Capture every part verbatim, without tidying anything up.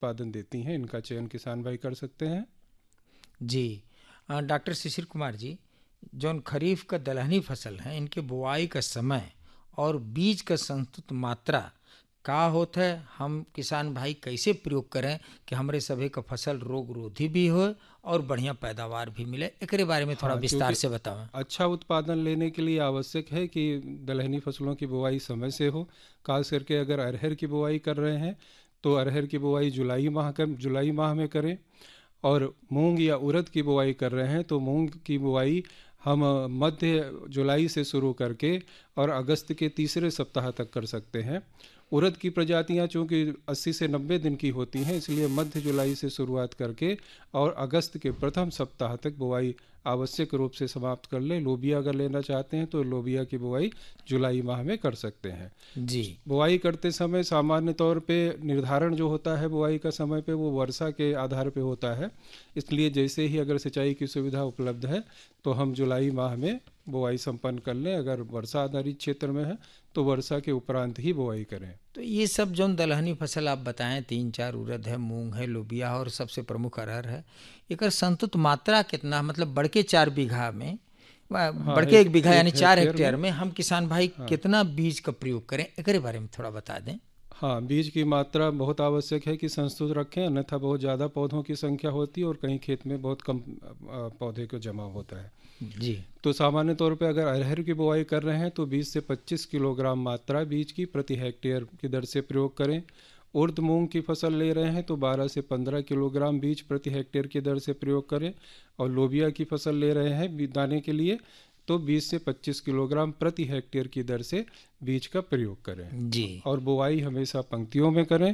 उत्पादन देती हैं, इनका चयन किसान भाई कर सकते हैं। जी अ, डॉक्टर शिशिर कुमार जी, जौन खरीफ का दलहनी फसल है, इनके बुआई का समय और बीज का संतुलित मात्रा का होत है, हम किसान भाई कैसे प्रयोग करें कि हमरे सभे का फसल रोग रोधी भी हो और बढ़िया पैदावार भी मिले, एकरे बारे में थोड़ा हाँ, विस्तार क्योंकि से बतावें। अच्छा उत्पादन लेने के लिए आवश्यक है कि दलहनी फसलों की बुवाई समय से हो। खास करके अगर अरहर की बुवाई कर रहे हैं तो अरहर की बुवाई जुलाई माह कर जुलाई माह में करें, और मूंग या उड़द की बुवाई कर रहे हैं तो मूंग की बुवाई हम अ, मध्य जुलाई से शुरू करके और अगस्त के तीसरे सप्ताह तक कर सकते हैं। उड़द की प्रजातियां चूंकि अस्सी से नब्बे दिन की होती हैं, इसलिए मध्य जुलाई से शुरुआत करके और अगस्त के प्रथम सप्ताह तक बुवाई आवश्यक रूप से समाप्त कर लें। लोबिया अगर लेना चाहते हैं तो लोबिया की बुवाई जुलाई माह में कर सकते हैं। जी बुआई करते समय सामान्य तौर पे निर्धारण जो होता है बुआई का समय पे, वो वर्षा के आधार पे होता है। इसलिए जैसे ही अगर सिंचाई की सुविधा उपलब्ध है तो हम जुलाई माह में बुआई संपन्न कर लें। अगर वर्षा आधारित क्षेत्र में है तो वर्षा के उपरांत ही बुआई करें। तो ये सब जौन दलहनी फसल आप बताएं, तीन चार उड़द है, मूंग है, लोबिया और सबसे प्रमुख अरहर है, एकर संतुलित मात्रा कितना, मतलब बड़के चार बीघा में, वा- हाँ, बड़के एक एक बीघा यानी एक चार हेक्टेयर हेक्टेयर में। में हम किसान भाई हाँ कितना बीज का प्रयोग करें, एकरे बारे में थोड़ा बता दें। हाँ, बीज की मात्रा बहुत आवश्यक है कि संतुलित रखें, अन्यथा बहुत ज़्यादा पौधों की संख्या होती है और कहीं खेत में बहुत कम अ, पौधे को जमा होता है। जी तो सामान्य तौर पे अगर अरहर की बुआई कर रहे हैं तो बीस से पच्चीस किलोग्राम मात्रा बीज की प्रति हेक्टेयर की दर से प्रयोग करें। उर्द मूंग की फसल ले रहे हैं तो बारह से पंद्रह किलोग्राम बीज प्रति हेक्टेयर की दर से प्रयोग करें। और लोबिया की फसल ले रहे हैं बी- दाने के लिए तो बीस से पच्चीस किलोग्राम प्रति हेक्टेयर की दर से बीज का प्रयोग करें। जी और बुआई हमेशा पंक्तियों में करें।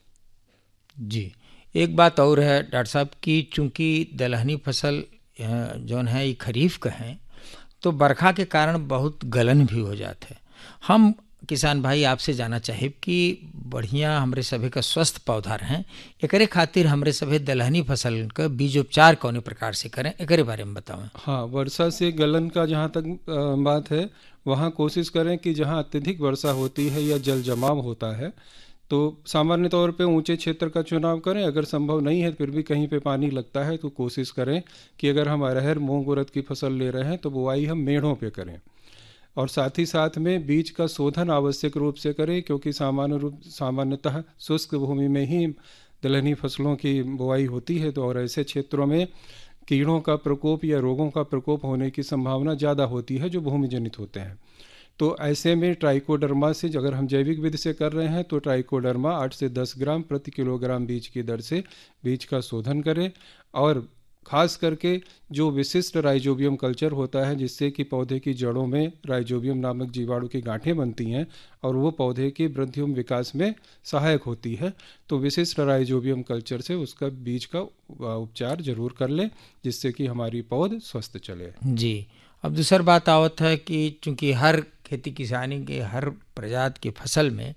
जी एक बात और है डॉक्टर साहब की, चूंकि दलहनी फसल अ, जौन है ये खरीफ का है, तो बरखा के कारण बहुत गलन भी हो जाते हैं। हम किसान भाई आपसे जानना चाहे कि बढ़िया हमरे सभे का स्वस्थ पौधा रहें, एकरे खातिर हमरे सभे दलहनी फसल का बीजोपचार कौने प्रकार से करें, एकरे बारे में बतावें। हाँ, वर्षा से गलन का जहाँ तक अ, बात है, वहाँ कोशिश करें कि जहाँ अत्यधिक वर्षा होती है या जल जमाव होता है तो सामान्य तौर पे ऊंचे क्षेत्र का चुनाव करें। अगर संभव नहीं है फिर भी कहीं पे पानी लगता है तो कोशिश करें कि अगर हम अरहर मूंग उड़द की फसल ले रहे हैं तो बुआई हम मेढ़ों पे करें। और साथ ही साथ में बीज का शोधन आवश्यक रूप से करें, क्योंकि सामान्य रूप सामान्यतः शुष्क भूमि में ही दलहनी फसलों की बुआई होती है। तो और ऐसे क्षेत्रों में कीड़ों का प्रकोप या रोगों का प्रकोप होने की संभावना ज़्यादा होती है जो भूमि जनित होते हैं। तो ऐसे में ट्राइकोडर्मा से, अगर हम जैविक विधि से कर रहे हैं तो ट्राइकोडर्मा आठ से दस ग्राम प्रति किलोग्राम बीज की दर से बीज का शोधन करें। और खास करके जो विशिष्ट राइजोबियम कल्चर होता है, जिससे कि पौधे की जड़ों में राइजोबियम नामक जीवाणु की गांठें बनती हैं और वो पौधे के वृद्धि एवं विकास में सहायक होती है, तो विशिष्ट राइजोबियम कल्चर से उसका बीज का उपचार जरूर कर लें, जिससे कि हमारी पौध स्वस्थ चले। जी अब दूसर बात आवत है कि चूंकि हर खेती किसानी के हर प्रजाति की फसल में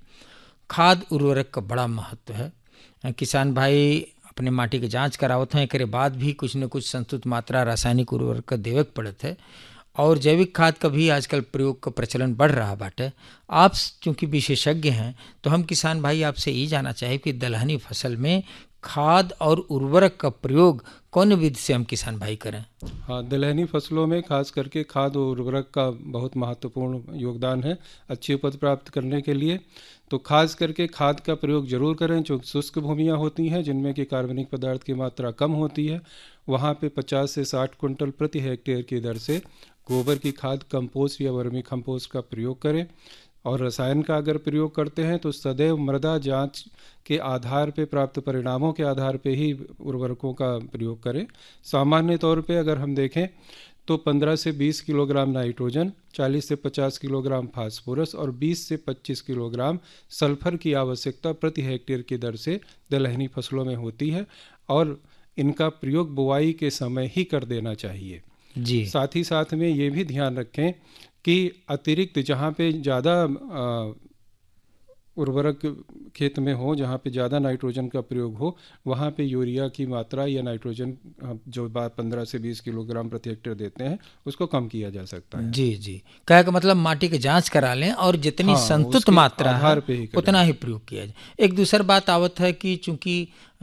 खाद उर्वरक का बड़ा महत्व है। अ, किसान भाई अपने माटी के जांच करावत हैं, एकरे बाद भी कुछ न कुछ संतुलित मात्रा रासायनिक उर्वरक का देवे के पड़त है, और जैविक खाद का भी आजकल प्रयोग का प्रचलन बढ़ रहा बाटे। आप चूंकि विशेषज्ञ हैं तो हम किसान भाई आपसे ये जानना चाहे कि दलहनी फसल में खाद और उर्वरक का प्रयोग कौन विधि से हम किसान भाई करें। हाँ, दलहनी फसलों में खास करके खाद और उर्वरक का बहुत महत्वपूर्ण योगदान है अच्छी उपज प्राप्त करने के लिए। तो खास करके खाद का प्रयोग जरूर करें। जो शुष्क भूमियाँ होती हैं जिनमें कि कार्बनिक पदार्थ की मात्रा कम होती है, वहाँ पे पचास से साठ कुंटल प्रति हेक्टेयर की दर से गोबर की खाद, कंपोस्ट या वर्मी कंपोस्ट का प्रयोग करें। और रसायन का अगर प्रयोग करते हैं तो सदैव मृदा जांच के आधार पे, प्राप्त परिणामों के आधार पे ही उर्वरकों का प्रयोग करें। सामान्य तौर पे अगर हम देखें तो पंद्रह से बीस किलोग्राम नाइट्रोजन, चालीस से पचास किलोग्राम फास्फोरस और बीस से पच्चीस किलोग्राम सल्फर की आवश्यकता प्रति हेक्टेयर की दर से दलहनी फसलों में होती है, और इनका प्रयोग बुआई के समय ही कर देना चाहिए। जी साथ ही साथ में ये भी ध्यान रखें कि अतिरिक्त जहाँ पे ज़्यादा उर्वरक खेत में हो जहाँ पे ज़्यादा नाइट्रोजन का प्रयोग हो, वहाँ पे यूरिया की मात्रा या नाइट्रोजन जो बात पंद्रह से बीस किलोग्राम प्रति हेक्टेयर देते हैं उसको कम किया जा सकता है। जी जी, क्या का मतलब माटी की जांच करा लें और जितनी हाँ, संतुलित उसके मात्रा आधार है पे ही करें। उतना ही प्रयोग किया जाए। एक दूसर बात आवत है कि चूंकि